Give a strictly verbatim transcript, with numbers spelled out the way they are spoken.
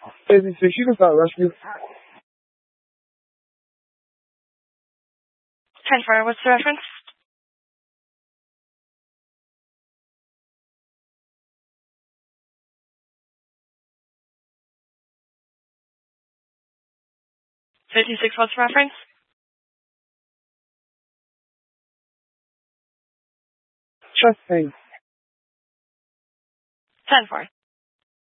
thirty-six, you can start rescue. ten four, what's the reference? fifty-six, what's the reference? Chest pain. ten four.